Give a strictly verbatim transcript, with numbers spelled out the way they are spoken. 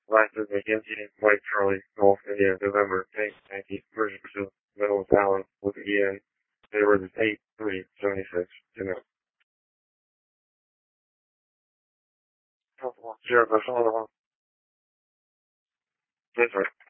Lasted Mackenzie, Mike Charlie, Golf India, November, Tank, Yankee, Virgin Pursuit, Middle of Allen, with Ian. They were the eight, three, seventy-six, to know. Sheriff, I saw the one. That's right.